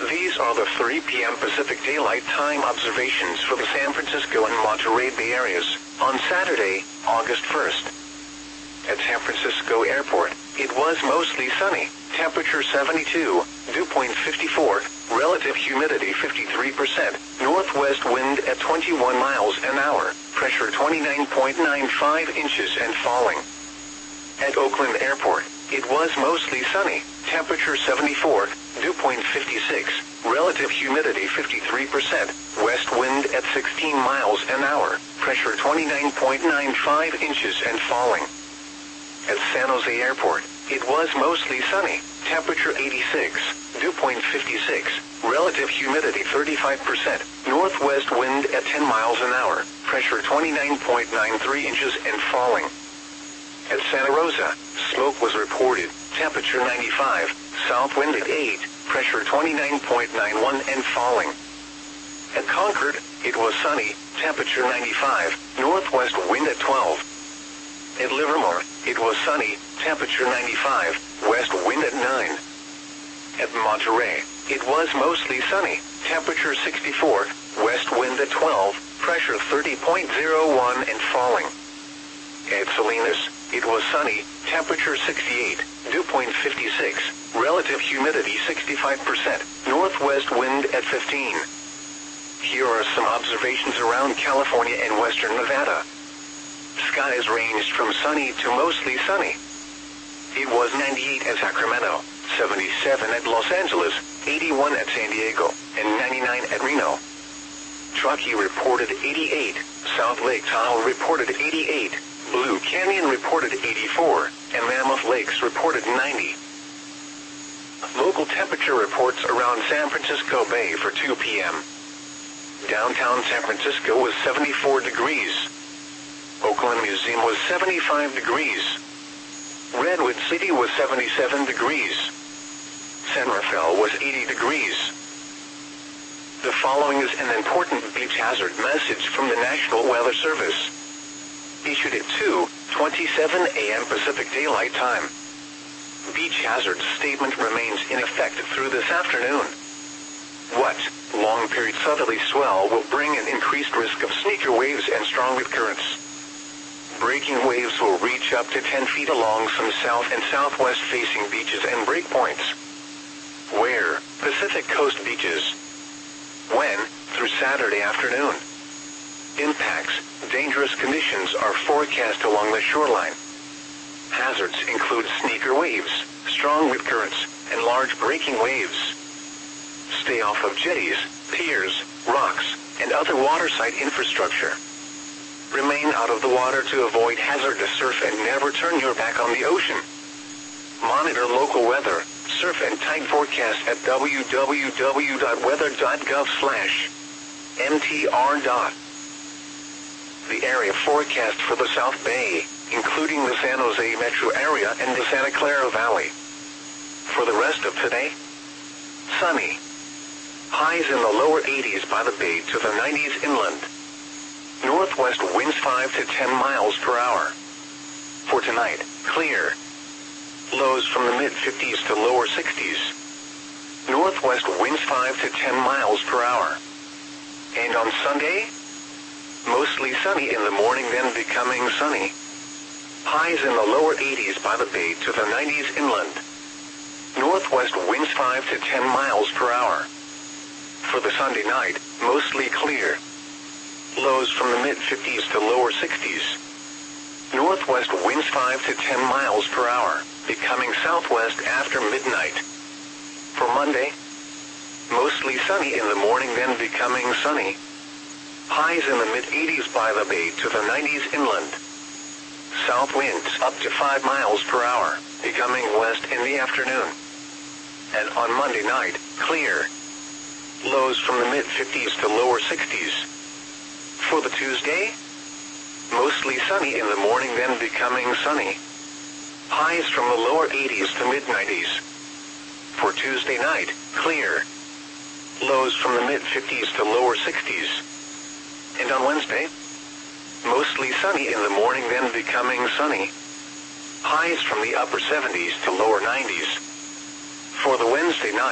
These are the 3 p.m. Pacific Daylight Time observations for the San Francisco and Monterey Bay areas on Saturday, August 1st. At San Francisco Airport, it was mostly sunny, temperature 72, dew point 54, relative humidity 53%, northwest wind at 21 miles an hour, pressure 29.95 inches and falling. At Oakland Airport, it was mostly sunny, temperature 74, dew point 56, relative humidity 53%, west wind at 16 miles an hour, pressure 29.95 inches and falling. At San Jose Airport, it was mostly sunny, temperature 86, dew point 56, relative humidity 35%, northwest wind at 10 miles an hour, pressure 29.93 inches and falling. At Santa Rosa, smoke was reported, temperature 95, south wind at 8, pressure 29.91 and falling. At Concord, it was sunny, temperature 95, northwest wind at 12. At Livermore, it was sunny, temperature 95, west wind at 9. At Monterey, it was mostly sunny, temperature 64, west wind at 12, pressure 30.01 and falling. At Salinas, it was sunny, temperature 68, dew point 56, relative humidity 65%, northwest wind at 15. Here are some observations around California and western Nevada. Skies ranged from sunny to mostly sunny. It was 98 at Sacramento, 77 at Los Angeles, 81 at San Diego, and 99 at Reno. Truckee reported 88, South Lake Tahoe reported 88, Blue Canyon reported 84, and Mammoth Lakes reported 90. Local temperature reports around San Francisco Bay for 2 p.m. Downtown San Francisco was 74 degrees. Oakland Museum was 75 degrees. Redwood City was 77 degrees. San Rafael was 80 degrees. The following is an important beach hazard message from the National Weather Service. Issued at 2:27 a.m. Pacific Daylight Time. Beach hazard statement remains in effect through this afternoon. What? Long-period southerly swell will bring an increased risk of sneaker waves and strong wind currents. Breaking waves will reach up to 10 feet along some south and southwest facing beaches and breakpoints. Where? Pacific Coast beaches. When? Through Saturday afternoon. Impacts. Dangerous conditions are forecast along the shoreline. Hazards include sneaker waves, strong wind currents, and large breaking waves. Stay off of jetties, piers, rocks, and other waterside infrastructure. Remain out of the water to avoid hazardous surf and never turn your back on the ocean. Monitor local weather, surf and tide forecast at www.weather.gov/mtr. The area forecast for the South Bay, including the San Jose metro area and the Santa Clara Valley. For the rest of today, sunny. Highs in the lower 80s by the bay to the 90s inland. Northwest winds 5 to 10 miles per hour. For tonight, clear. Lows from the mid-50s to lower 60s. Northwest winds 5 to 10 miles per hour. And on Sunday, mostly sunny in the morning, then becoming sunny. Highs in the lower 80s by the bay to the 90s inland. Northwest winds 5 to 10 miles per hour. For the Sunday night, mostly clear. Lows from the mid-50s to lower 60s. Northwest winds 5 to 10 miles per hour, becoming southwest after midnight. For Monday, mostly sunny in the morning, then becoming sunny. Highs in the mid-80s by the bay to the 90s inland. South winds up to 5 miles per hour, becoming west in the afternoon. And on Monday night, clear. Lows from the mid-50s to lower 60s. For the Tuesday, mostly sunny in the morning, then becoming sunny. Highs from the lower 80s to mid-90s. For Tuesday night, clear. Lows from the mid-50s to lower 60s. And on Wednesday, mostly sunny in the morning, then becoming sunny. Highs from the upper 70s to lower 90s. For the Wednesday night,